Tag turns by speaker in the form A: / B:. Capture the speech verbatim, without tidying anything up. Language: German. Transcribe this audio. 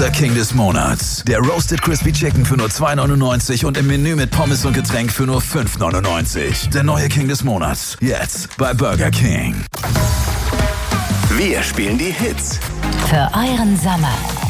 A: Unser King des Monats. Der Roasted Crispy Chicken für nur zwei neunundneunzig und im Menü mit Pommes und Getränk für nur fünf neunundneunzig. Der neue King des Monats. Jetzt bei Burger King.
B: Wir spielen die Hits
C: für euren Sommer.